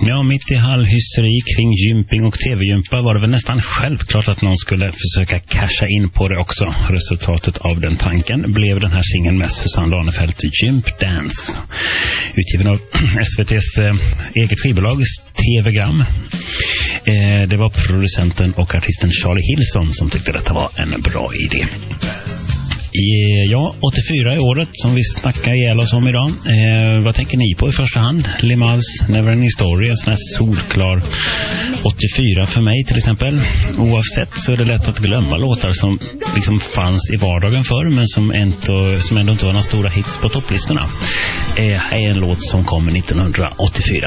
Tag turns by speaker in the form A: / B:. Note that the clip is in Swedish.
A: Ja, mitt i hallhysteri kring gymping och tv-gympa var det väl nästan självklart att någon skulle försöka casha in på det också. Resultatet av den tanken blev den här singeln med Susanne Lanefelt, Gymp Dance, utgiven av SVT:s eget skivbolags TV-gram. Det var producenten och artisten Charlie Hillson som tyckte detta var en bra idé. Ja, 84 är året som vi snackar ihjäl oss om idag. Vad tänker ni på i första hand? Limals Neverending Story, en sån här solklar 84 för mig till exempel. Oavsett så är det lätt att glömma låtar som liksom fanns i vardagen förr, men som ändå inte var några stora hits på topplistorna. Här är en låt som kom 1984.